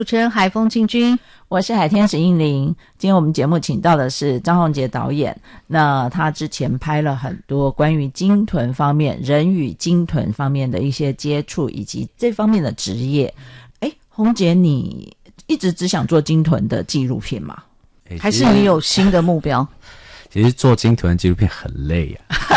主持人海风进军， 我是海天使英灵。今天我们节目请到的是张宏杰导演，那他之前拍了很多关于鲸豚方面、人与鲸豚方面的一些接触以及这方面的职业。宏杰，你一直只想做鲸豚的纪录片吗？ 还是你有新的目标？ 其实做鲸豚的纪录片很累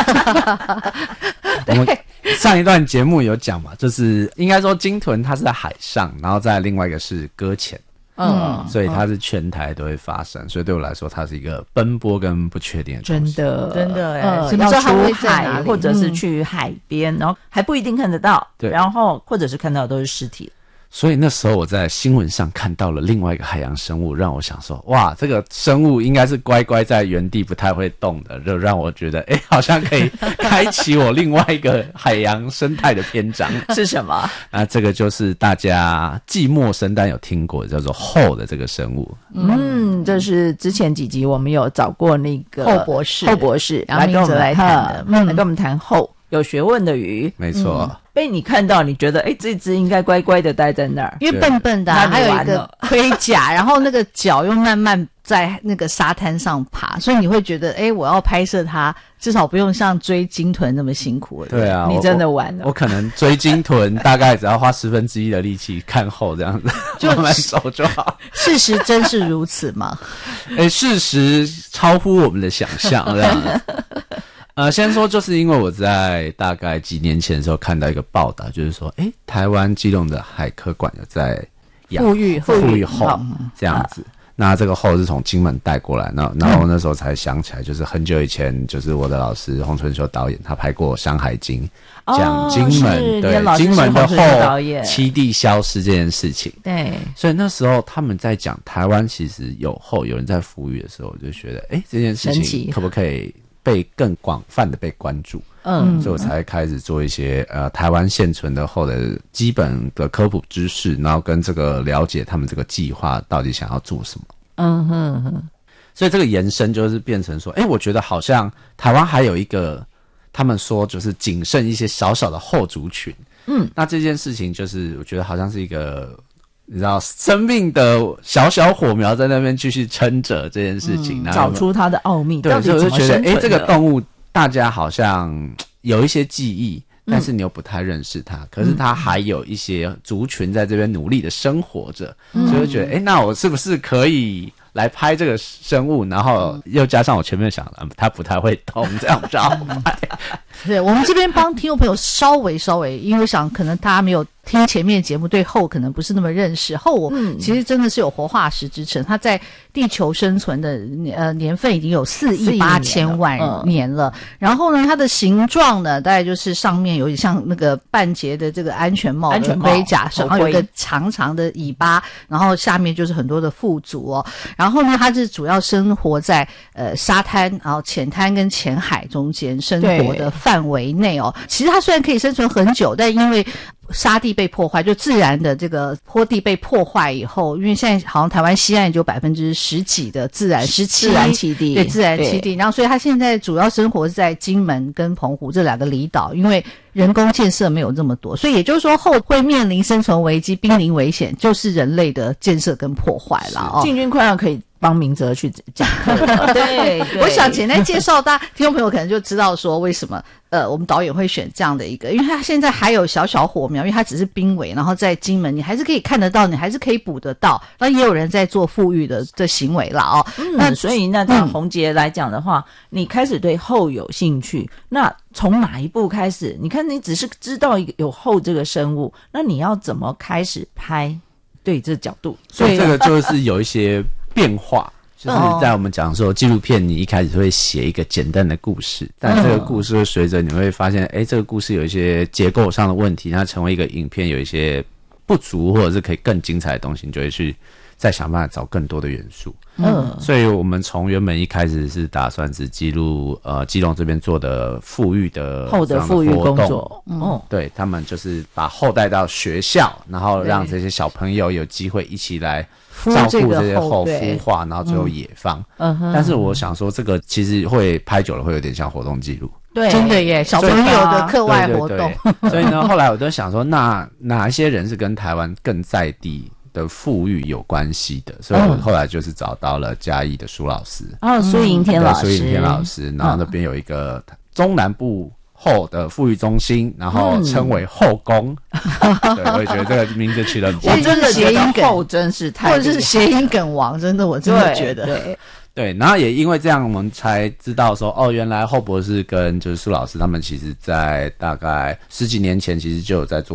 我们上一段节目有讲嘛，就是应该说鲸豚它是在海上，然后再另外一个是搁浅，所以它是全台都会发生，所以对我来说它是一个奔波跟不确定的东西。 真的要出海或者是去海边，然后还不一定看得到， 对， 然后或者是看到的都是尸体。 所以那时候我在新闻上看到了另外一个海洋生物，让我想说，哇，这个生物应该是乖乖在原地不太会动的，就让我觉得好像可以开启我另外一个海洋生态的篇章。 是什么？ 那这个就是大家寂寞生但有听过叫做后的这个生物。 这是之前几集我们有找过那个后博士来跟我们来谈的， 来跟我们谈后有学问的鱼。 没错。 被你看到你觉得这只应该乖乖的待在那儿， 因为笨笨的还有一个盔甲然后那个脚又慢慢在那个沙滩上爬，所以你会觉得我要拍摄它至少不用像追鲸豚那么辛苦了。 对啊， 你真的玩了。 我可能追鲸豚大概只要花1/10的力气看后这样子就慢慢走就好。 事实真是如此吗？ 事实超乎我们的想象这样子。先说就是因为我在大概几年前的时候看到一个报道，就是说台湾基隆的海科馆有在富裕后这样子。那这个后是从金门带过来，然后那时候才想起来，就是很久以前，就是我的老师洪春秀导演，他拍过《山海经》，讲金门对金门的后栖地消失这件事情。 对， 所以那时候他们在讲台湾其实有后有人在富裕的时候，我就觉得这件事情可不可以被更广泛的被关注，所以我才开始做一些台湾现存的后的基本的科普知识，然后跟这个了解他们这个计划到底想要做什么。所以这个延伸就是变成说，我觉得好像台湾还有一个，他们说就是仅剩一些小小的后族群。那这件事情就是我觉得好像是一个。你知道生命的小小火苗在那边继续撑着这件事情， 找出它的奥秘。 对， 到底怎么就觉得生存的这个动物大家好像有一些记忆，但是你又不太认识它，可是它还有一些族群在这边努力的生活着，所以就觉得那我是不是可以来拍这个生物，然后又加上我前面想的它不太会动，这样比较好拍。 对，我们这边帮听众朋友稍微，因为我想可能大家没有听前面的节目，对后可能不是那么认识。后其实真的是有活化石之称，它在地球生存的年份已经有4亿8千万年了。然后呢，它的形状呢，大概就是上面有点像那个半截的这个安全帽的盔甲，然后有一个长长的尾巴，然后下面就是很多的腹足然后呢，它是主要生活在沙滩，然后浅滩跟浅海中间生活的范围内其实它虽然可以生存很久，但因为沙地被破坏，就自然的这个坡地被破坏以后，因为现在好像台湾西岸就10%几的自然湿气、 自然栖地， 对，自然栖地。然后所以它现在主要生活在金门跟澎湖这2个离岛，因为人工建设没有这么多，所以也就是说后会面临生存危机、濒临危险，就是人类的建设跟破坏了进军快要可以帮明哲去讲课对，我想简单介绍，大家听众朋友可能就知道说为什么我们导演会选这样的一个，因为他现在还有小小火苗，因为他只是濒危，然后在金门你还是可以看得到，你还是可以捕得到，那也有人在做富裕的行为啦那所以那在宏杰来讲的话，你开始对后有兴趣，那从哪一步开始？你看你只是知道有后这个生物，那你要怎么开始拍？对，这角度， 所以这个就是有一些变化。就是在我们讲说纪录片，你一开始会写一个简单的故事，但这个故事会随着你会发现这个故事有一些结构上的问题，它成为一个影片有一些不足或者是可以更精彩的东西，你就会去再想办法找更多的元素。所以我们从原本一开始是打算只记录基隆这边做的富裕的后的富裕工作， 对，他们就是把后带到学校，然后让这些小朋友有机会一起来照顾这些后孵化，然后最后野放。但是我想说这个其实会拍久了会有点像活动记录。 对，真的耶，小朋友的课外活动。 所以呢，后来我就想说，那哪一些人是跟台湾更在地的富裕有关系的，所以我后来就是找到了嘉义的苏老师， 苏银天老师， 苏银天老师，然后那边有一个中南部后的富裕中心，然后称为后宫。对，我也觉得这个名字取得很棒。 我真的觉得后真是太厉害， 或者是谐音梗王，真的我真的觉得。 对，然后也因为这样，我们才知道说，原来后博士跟就是苏老师他们其实在大概10几年前，其实就有在做